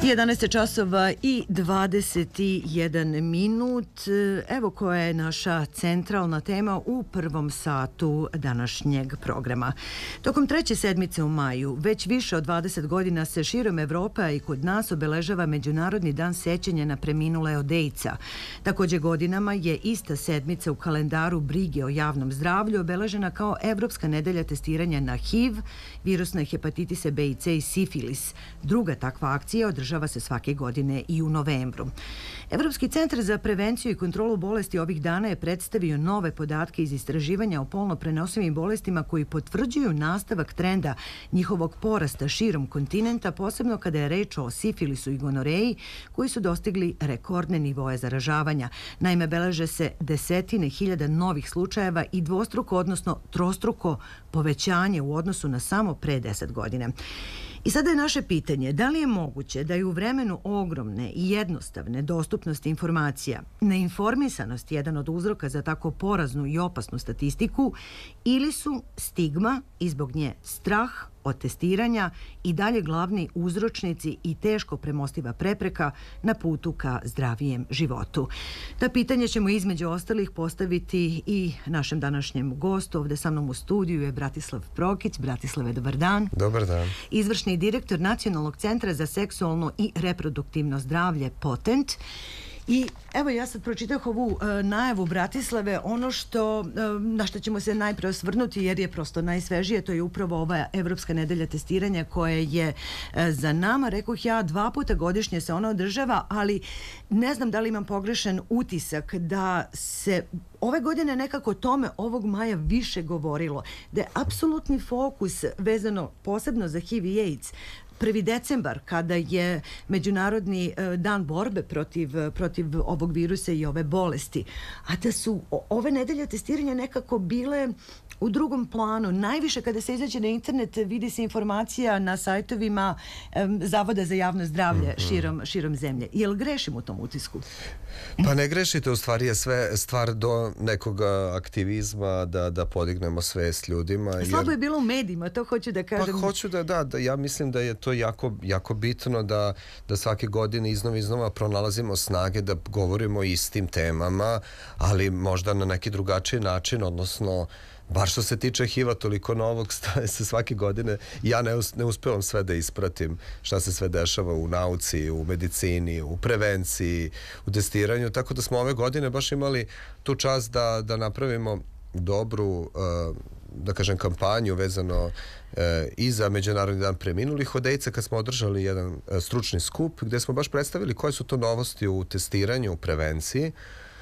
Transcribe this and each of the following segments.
11 časova i 21 minut. Evo koja je naša centralna tema u prvom satu današnjeg programa. Tokom treće sedmice u maju, već više od 20 godina se širom Evropa i kod nas obeležava Međunarodni dan sećanja na preminule od AIDS-a. Također godinama je ista sedmica u kalendaru brige o javnom zdravlju obeležena kao Evropska nedelja testiranja na HIV, virusne hepatitise B i C i sifilis. Druga takva akcija održava se svake godine i u novembru. Evropski centar za prevenciju i kontrolu bolesti ovih dana je predstavio nove podatke iz istraživanja o polno prenosivim bolestima koji potvrđuju nastavak trenda njihovog porasta širom kontinenta, posebno kada je reč o sifilisu i gonoreji, koji su dostigli rekordne nivoe zaražavanja. Naime, beleže se desetine hiljada novih slučajeva i dvostruko, odnosno trostruko povećanje u odnosu na samo pre 10 godina. I sada je naše pitanje, da li je moguće da je u vremenu ogromne i jednostavne dostupnosti informacija neinformisanost jedan od uzroka za tako poraznu i opasnu statistiku, ili su stigma i zbog nje strah od testiranja i dalje glavni uzročnici i teško premostiva prepreka na putu ka zdravijem životu? Ta pitanja ćemo između ostalih postaviti i našem današnjem gostu. Ovdje sa mnom u studiju je Bratislav Prokić. Bratislave, dobar dan. Dobar dan. Izvršni direktor Nacionalnog centra za seksualno i reproduktivno zdravlje Potent. I evo, ja sad pročitah ovu najavu Bratislave. Ono na što ćemo se najprije osvrnuti, jer je prosto najsvežije, to je upravo ova Evropska nedelja testiranja koja je za nama. Rekoh ja, 2 puta godišnje se ona održava, ali ne znam da li imam pogrešan utisak da se ove godine nekako tome ovog maja više govorilo, da je apsolutni fokus vezano posebno za HIV i AIDS 1. decembar, kada je Međunarodni dan borbe protiv ovog virusa i ove bolesti. A da su ove nedelje testiranja nekako bile u drugom planu. Najviše kada se izađe na internet vidi se informacija na sajtovima Zavoda za javno zdravlje širom zemlje. Jel grešim u tom utisku? Pa ne grešite, u stvari je sve stvar do nekog aktivizma da podignemo svest ljudima. Slabo je bilo u medijima, to hoću da kažem. Pa hoću da ja mislim da je to jako bitno da svake godine iznova pronalazimo snage da govorimo o istim temama, ali možda na neki drugačiji način, odnosno bar što se tiče HIV-a, toliko novog se svake godine, ja ne uspevam sve da ispratim šta se sve dešava u nauci, u medicini, u prevenciji, u testiranju, tako da smo ove godine baš imali tu čast da napravimo dobru, da kažem, kampanju vezano i za Međunarodni dan preminulih od AIDS-a, kad smo održali jedan stručni skup gdje smo baš predstavili koje su to novosti u testiranju, u prevenciji.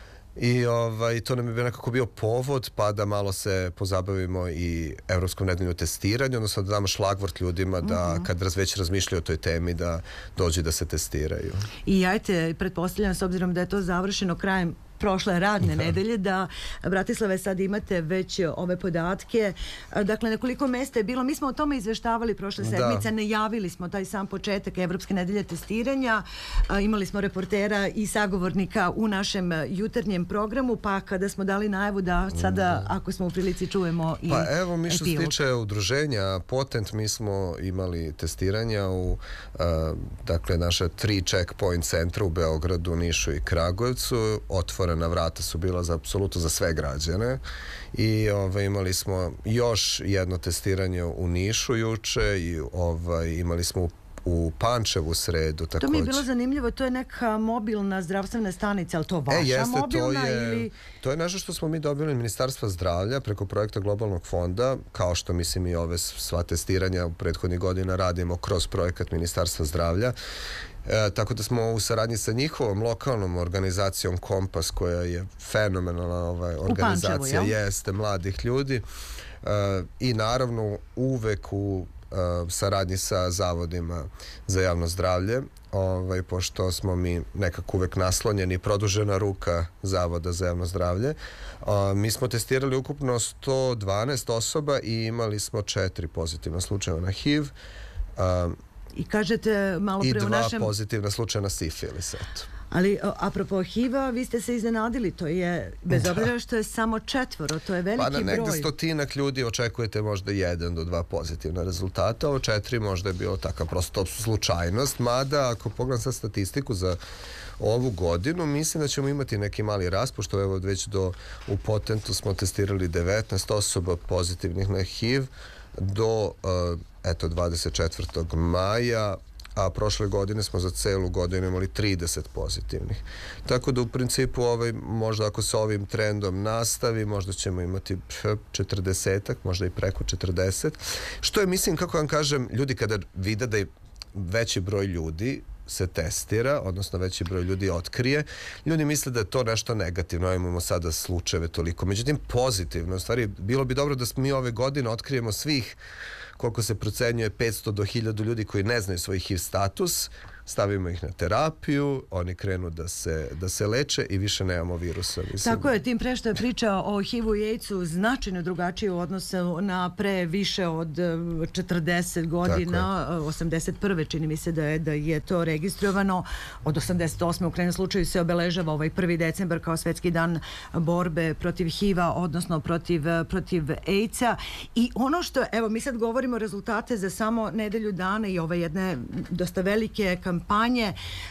I to nam je nekako bio povod pa da malo se pozabavimo i Evropskom nedeljom testiranju, odnosno da damo šlagvort ljudima da kad već razmišljaju o toj temi da dođe da se testiraju. I ajte, pretpostavljam, s obzirom da je to završeno krajem prošle radne nedelje, da, Bratislave, sad imate već ove podatke. Dakle, nekoliko mesta je bilo. Mi smo o tome izveštavali prošle sedmice, najavili smo taj sam početak Evropske nedelje testiranja. Imali smo reportera i sagovornika u našem jutarnjem programu, pa kada smo dali najavu da sada, ako smo u prilici, čujemo i pa evo, mi što se epilog. tiče udruženja Potent, mi smo imali testiranja u dakle, naše 3 checkpoint centra u Beogradu, Nišu i Kragujevcu. Otvorena vrata su bila apsolutno za sve građane i imali smo još jedno testiranje u Nišu juče i imali smo u Pančevu sredu također. To mi je bilo zanimljivo, to je neka mobilna zdravstvena stanica, ali to vaša mobilna ili... To je nešto što smo mi dobili od Ministarstva zdravlja preko projekta Globalnog fonda, kao što mislim i ove sva testiranja u prethodnih godina radimo kroz projekat Ministarstva zdravlja. Tako da smo u saradnji sa njihovom lokalnom organizacijom Kompas, koja je fenomenalna organizacija, jeste, mladih ljudi, i naravno uvek u saradnji sa zavodima za javno zdravlje, pošto smo mi nekako uvek naslonjeni, produžena ruka Zavoda za javno zdravlje. Mi smo testirali ukupno 112 osoba i imali smo 4 pozitivna slučaja na HIV i kažete malo pre u našem... I 2 pozitivna slučaja na sifilis, eto. Ali apropo HIV-a, vi ste se iznenadili, to je, bez obzira što je samo 4, to je veliki broj. Pa na negde 100 ljudi očekujete možda 1 do 2 pozitivna rezultata, ovo 4 možda je bilo taka prosto slučajnost, mada ako pogledam sad statistiku za ovu godinu, mislim da ćemo imati neki mali rast, pošto evo već u Potentu smo testirali 19 osoba pozitivnih na HIV do 24. maja, a prošle godine smo za celu godinu imali 30 pozitivnih. Tako da u principu možda ako se ovim trendom nastavi, možda ćemo imati 40-ak, možda i preko 40. Što je, mislim, kako vam kažem, ljudi kada vide da je veći broj ljudi se testira, odnosno veći broj ljudi otkrije, ljudi misle da je to nešto negativno, imamo sada slučajeve toliko. Međutim, pozitivno, u stvari, bilo bi dobro da mi ove godine otkrijemo svih, koliko se procenjuje, 500 do 1000 ljudi koji ne znaju svoj HIV status, stavimo ih na terapiju, oni krenu da se leče i više nemamo virusa. Mislim. Tako je, tim pre što je priča o HIV-u i AIDS-u značajno drugačije u odnosu na pre više od 40 godina, 81. čini mi se da je to registrovano. Od 88. u krajnjem slučaju se obeležava 1. decembar kao svetski dan borbe protiv HIV-a, odnosno protiv AIDS-a. I ono što, evo, mi sad govorimo rezultate za samo nedelju dana i ove jedne dosta velike kampanje,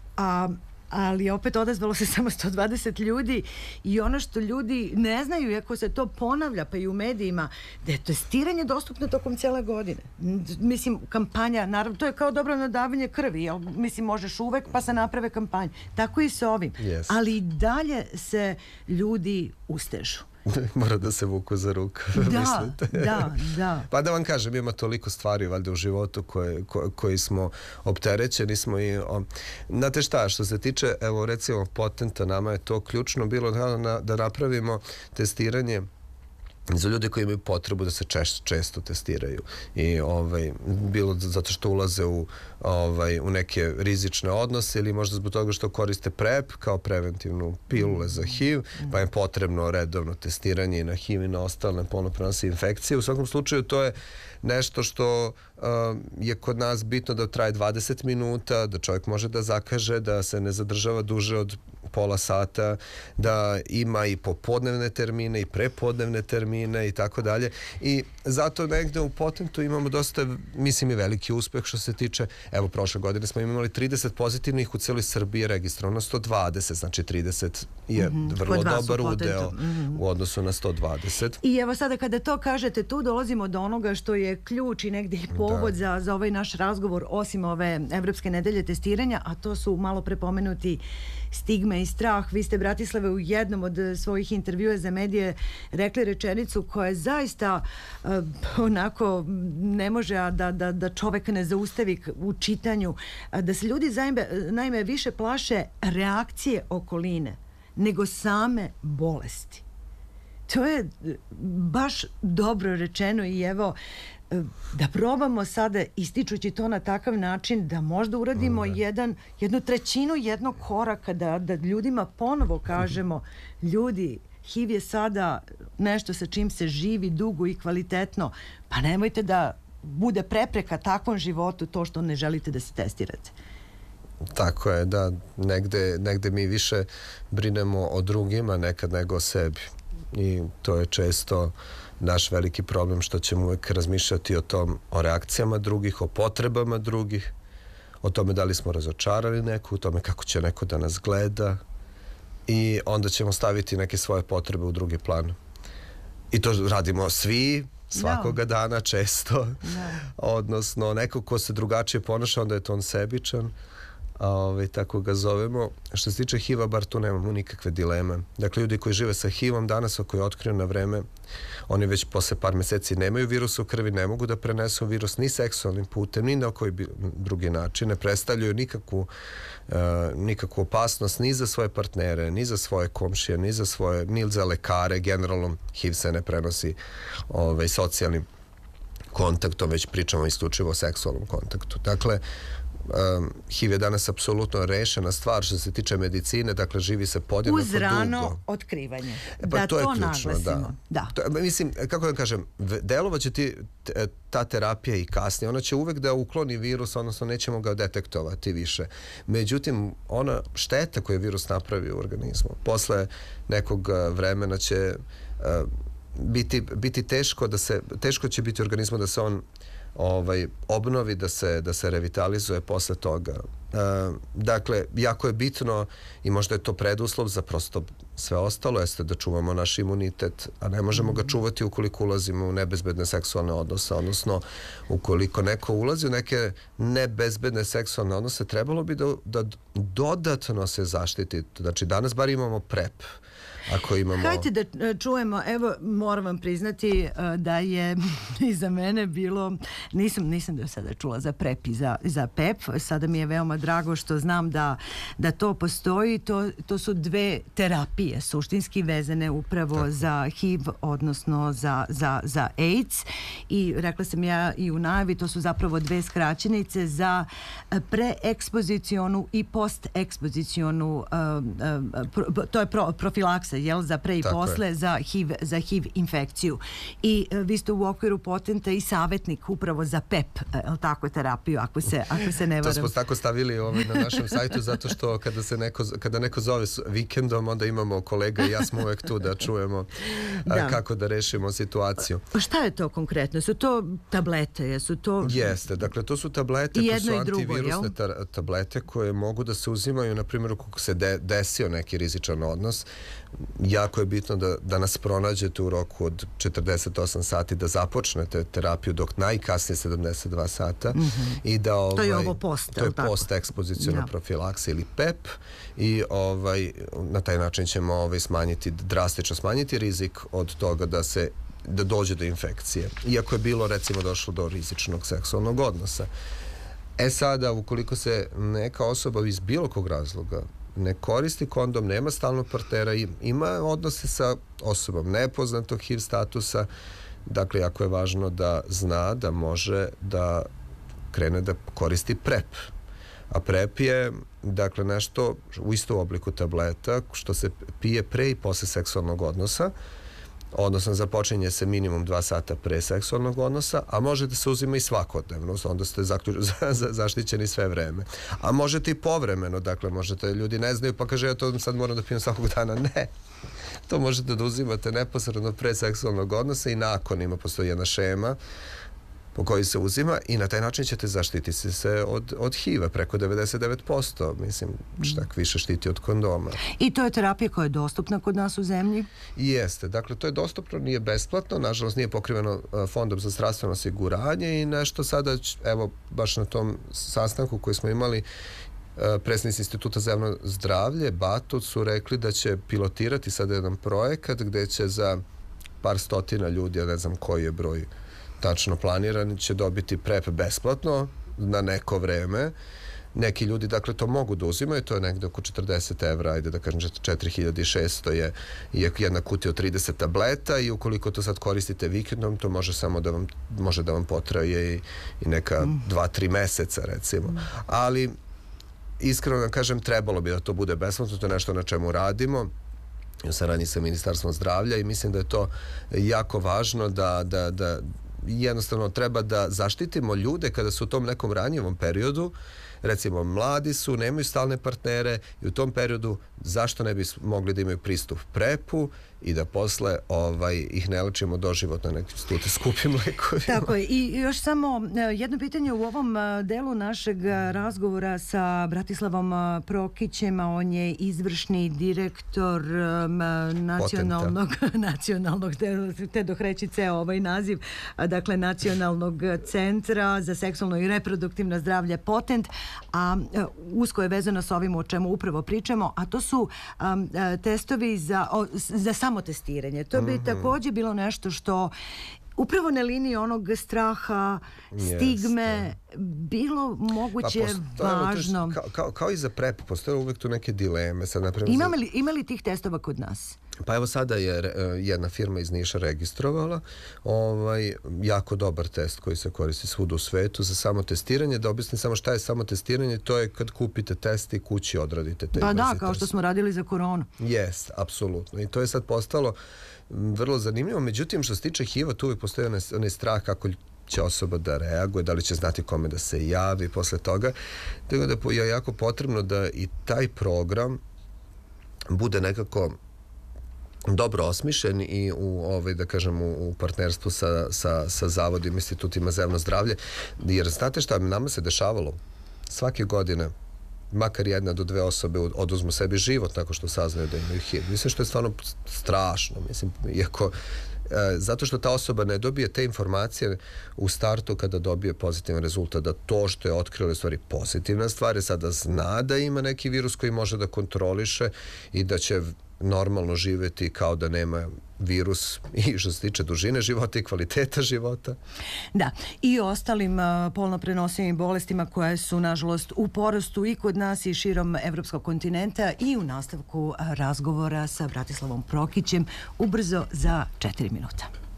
ali opet odazvalo se samo 120 ljudi i ono što ljudi ne znaju, iako se to ponavlja pa i u medijima, da je testiranje dostupno tokom cijele godine. Mislim, kampanja, naravno, to je kao dobro nadavanje krvi, jel? Mislim, možeš uvek pa se naprave kampanje. Tako i sa ovim. Yes. Ali i dalje se ljudi ustežu. Mora da se vuku za ruku, mislite? Da. Pa da vam kažem, ima toliko stvari valjda u životu koji smo opterećeni smo i... Znate šta, što se tiče, evo recimo Potenta, nama je to ključno bilo da napravimo testiranje za ljude koji imaju potrebu da se često testiraju i bilo zato što ulaze u neke rizične odnose ili možda zbog toga što koriste PrEP kao preventivnu pilule za HIV, pa je potrebno redovno testiranje i na HIV i na ostale polno prenosive infekcije. U svakom slučaju to je nešto što je kod nas bitno da traje 20 minuta, da čovjek može da zakaže, da se ne zadržava duže od pola sata, da ima i popodnevne termine i prepodnevne termine i tako dalje. I zato negde u Potentu imamo dosta, mislim, i veliki uspeh što se tiče, evo, prošle godine smo imali 30 pozitivnih, u cijeloj Srbiji je registrovano 120, znači 30 je vrlo dobar udeo u odnosu na 120. I evo sada kada to kažete, tu dolazimo do onoga što je ključ i negdje povod za ovaj naš razgovor, osim ove Evropske nedelje testiranja, a to su malo prepomenuti stigme i strah. Vi ste, Bratislave, u jednom od svojih intervjua za medije rekli rečenicu koja je zaista onako ne može da čovek ne zaustavi u čitanju, da se ljudi naime više plaše reakcije okoline nego same bolesti. To je baš dobro rečeno i evo da probamo sada, ističući to na takav način, da možda uradimo jednu trećinu jednog koraka, da ljudima ponovo kažemo, ljudi, HIV je sada nešto sa čim se živi dugo i kvalitetno, pa nemojte da bude prepreka takvom životu to što ne želite da se testirate. Tako je, da, negde mi više brinemo o drugima nekad nego o sebi. I to je često naš veliki problem, što ćemo uvijek razmišljati o reakcijama drugih, o potrebama drugih, o tome da li smo razočarali neku, o tome kako će neko da nas gleda i onda ćemo staviti neke svoje potrebe u drugi plan. I to radimo svi, svakoga dana, često. Odnosno, neko ko se drugačije ponaša, onda je to on sebičan. Tako ga zovemo. Što se tiče HIV-a, bar tu nemamo nikakve dileme. Dakle, ljudi koji žive sa HIV-om danas, ako je otkriju na vreme, oni već posle par meseci nemaju virus u krvi, ne mogu da prenesu virus ni seksualnim putem, ni na koji drugi način, ne predstavljaju nikakvu opasnost ni za svoje partnere, ni za svoje komšije, ni za lekare. Generalno, HIV se ne prenosi socijalnim kontaktom, već pričamo isključivo o seksualnom kontaktu. Dakle, HIV je danas apsolutno rešena stvar što se tiče medicine, dakle živi se podjednako dugo. Uz rano otkrivanje. Pa to je ključno, naglasimo. Da. Mislim, kako da kažem, delovaće ta terapija i kasnije. Ona će uvek da ukloni virus, odnosno nećemo ga detektovati više. Međutim, ona šteta koju je virus napravi u organizmu, posle nekog vremena će biti teško će biti organizmu da se on obnovi, da se revitalizuje posle toga. Dakle, jako je bitno i možda je to preduslov za prosto sve ostalo, jeste da čuvamo naš imunitet, a ne možemo ga čuvati ukoliko ulazimo u nebezbedne seksualne odnose, odnosno ukoliko neko ulazi u neke nebezbedne seksualne odnose, trebalo bi da dodatno se zaštiti. Znači, danas bar imamo PrEP. Hajde da čujemo, evo moram vam priznati da je i za mene bilo, nisam do sada čula za PrEP i za PEP, sada mi je veoma drago što znam da to postoji, to su dve terapije suštinski vezane upravo za HIV, odnosno za AIDS, i rekla sam ja i u najavi, to su zapravo dve skraćenice za preekspozicionu i postekspozicionu, to je profilaksa, za pre i posle za HIV infekciju. I vi ste u okviru Potenta i savjetnik upravo za PEP, tako, terapiju, ako se ne varam. To smo tako stavili na našem sajtu, zato što kada neko zove vikendom, onda imamo kolega i ja smo uvek tu da čujemo kako da rešimo situaciju. Šta je to konkretno? Su to tablete? Jeste, dakle to su tablete, to su antivirusne tablete koje mogu da se uzimaju, na primjer, kako se desio neki rizičan odnos. Jako je bitno da nas pronađete u roku od 48 sati, da započnete terapiju dok najkasnije 72 sata i da to je ovo post, to je post-ekspoziciona profilaksa ili PEP, i na taj način ćemo drastično smanjiti rizik od toga da dođe do infekcije. Iako je recimo došlo do rizičnog seksualnog odnosa. Sada, ukoliko se neka osoba iz bilo kog razloga ne koristi kondom, nema stalnog partnera, ima odnose sa osobom nepoznatog HIV statusa, dakle, jako je važno da zna da može da krene da koristi PrEP. A PrEP je, dakle, nešto u istom obliku tableta što se pije pre i posle seksualnog odnosa, odnosno započinje se minimum 2 sata pre seksualnog odnosa, a možete se uzima i svakodnevno, onda ste zaštićeni sve vreme. A možete i povremeno, dakle, ljudi ne znaju pa kaže ja to sad moram da pijem svakog dana. Ne, to možete da uzimate neposredno pre seksualnog odnosa i nakon. Postoji jedna šema po kojoj se uzima i na taj način ćete zaštititi se od HIV-a preko 99%, mislim, štak više štiti od kondoma. I to je terapija koja je dostupna kod nas u zemlji? Jeste, dakle, to je dostupno, nije besplatno, nažalost nije pokriveno Fondom za zdravstveno osiguranje i nešto sada, evo, baš na tom sastanku koji smo imali, predstavnici Instituta za javno zdravlje, Batut, su rekli da će pilotirati sada jedan projekat gde će za par stotina ljudi, ja ne znam koji je broj tačno planiran, će dobiti PrEP besplatno na neko vreme. Neki ljudi, dakle, to mogu da uzimaju, to je negde oko 40 evra, ajde da kažem 4600 je jedna kutija od 30 tableta i ukoliko to sad koristite vikendom, to može da vam potraje i neka 2-3 meseca, recimo. Ali, iskreno da kažem, trebalo bi da to bude besplatno, to je nešto na čemu radimo u saradnji sa Ministarstvom zdravlja i mislim da je to jako važno da jednostavno treba da zaštitimo ljude kada su u tom nekom ranjivom periodu, recimo mladi su, nemaju stalne partnere i u tom periodu zašto ne bi mogli da imaju pristup PrEP-u i da posle ih ne lečimo doživotno nekim skupim lekovima. Tako je. I još samo jedno pitanje u ovom delu našeg razgovora sa Bratislavom Prokićem, on je izvršni direktor nacionalnog, te dok reći ceo ovaj naziv, dakle Nacionalnog centra za seksualno i reproduktivno zdravlje Potent, a usko je vezano sa ovim o čemu upravo pričamo, a to su testovi za samotestiranje. To bi također bilo nešto što upravo na liniji onog straha, stigme, bilo moguće važno. Kao i za PrEP, postoje uvek tu neke dileme. Ima li tih testova kod nas? Pa evo sada je jedna firma iz Niša registrovala jako dobar test koji se koristi svuda u svetu za samotestiranje. Da objasnim samo šta je samotestiranje, to je kad kupite test i kući odradite taj Pa da, brzi kao test. što smo radili za koronu. Jest, apsolutno. I to je sad postalo vrlo zanimljivo. Međutim, što se tiče HIV-a, tu uvijek postoji onaj strah kako će osoba da reaguje, da li će znati kome da se javi posle toga. Tako da je jako potrebno da i taj program bude nekako dobro osmišljen i da kažem u partnerstvu sa zavodima, institutima za javno zdravlje, jer znate šta, nama se dešavalo svake godine makar 1 do 2 osobe oduzmu sebi život nakon što saznaju da imaju HIV. Mislim što je stvarno strašno, mislim, iako zato što ta osoba ne dobije te informacije u startu kada dobije pozitivan rezultat, da to što je otkrila je stvari pozitivna stvar, je sada zna da ima neki virus koji može da kontroliše i da će normalno živeti kao da nema virus i što se tiče dužine života i kvaliteta života. Da, i ostalim polno prenosivim bolestima koje su nažalost u porastu i kod nas i širom evropskog kontinenta i u nastavku razgovora sa Bratislavom Prokićem ubrzo za 4 minuta.